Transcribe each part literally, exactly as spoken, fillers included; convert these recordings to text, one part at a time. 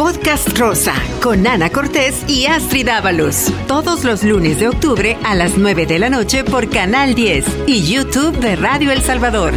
Podcast Rosa con Ana Cortés y Astrid Ábalos. Todos los lunes de octubre a las nueve de la noche por Canal diez y YouTube de Radio El Salvador.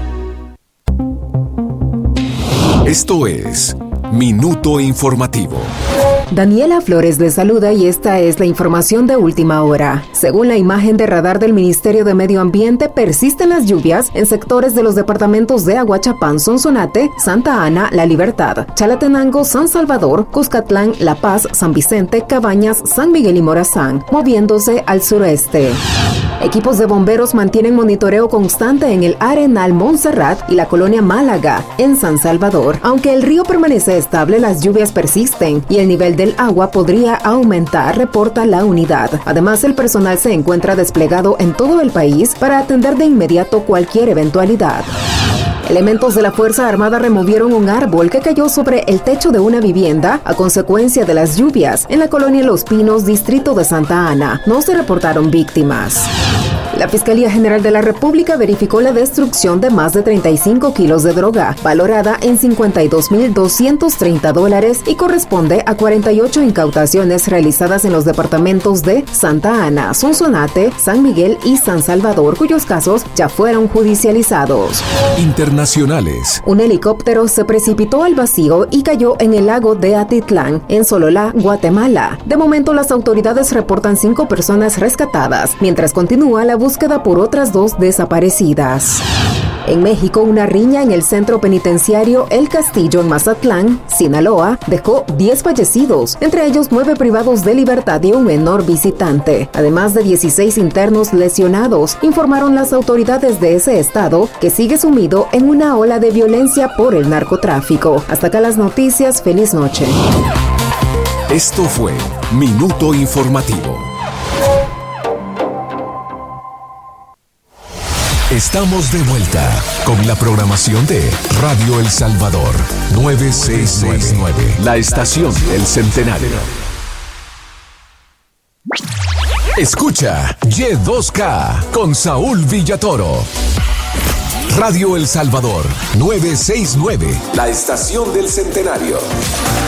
Esto es Minuto Informativo. Daniela Flores les saluda y esta es la información de última hora. Según la imagen de radar del Ministerio de Medio Ambiente, persisten las lluvias en sectores de los departamentos de Aguachapán, Sonsonate, Santa Ana, La Libertad, Chalatenango, San Salvador, Cuscatlán, La Paz, San Vicente, Cabañas, San Miguel y Morazán, moviéndose al sureste. Equipos de bomberos mantienen monitoreo constante en el Arenal Montserrat y la colonia Málaga, en San Salvador. Aunque el río permanece estable, las lluvias persisten y el nivel del agua podría aumentar, reporta la unidad. Además, el personal se encuentra desplegado en todo el país para atender de inmediato cualquier eventualidad. Elementos de la Fuerza Armada removieron un árbol que cayó sobre el techo de una vivienda a consecuencia de las lluvias en la colonia Los Pinos, distrito de Santa Ana. No se reportaron víctimas. La Fiscalía General de la República verificó la destrucción de más de treinta y cinco kilos de droga, valorada en cincuenta y dos mil doscientos treinta dólares y corresponde a cuarenta y ocho incautaciones realizadas en los departamentos de Santa Ana, Sonsonate, San Miguel y San Salvador, cuyos casos ya fueron judicializados. Internacionales. Un helicóptero se precipitó al vacío y cayó en el lago de Atitlán, en Sololá, Guatemala. De momento, las autoridades reportan cinco personas rescatadas, mientras continúa la búsqueda por otras dos desaparecidas. En México, una riña en el centro penitenciario El Castillo en Mazatlán, Sinaloa, dejó diez fallecidos, entre ellos nueve privados de libertad y un menor visitante, además de dieciséis internos lesionados, informaron las autoridades de ese estado, que sigue sumido en una ola de violencia por el narcotráfico. Hasta acá las noticias, feliz noche. Esto fue Minuto Informativo. Estamos de vuelta con la programación de Radio El Salvador nueve seis nueve, la estación del centenario. Escucha Y dos K con Saúl Villatoro. Radio El Salvador nueve seis nueve, la estación del centenario.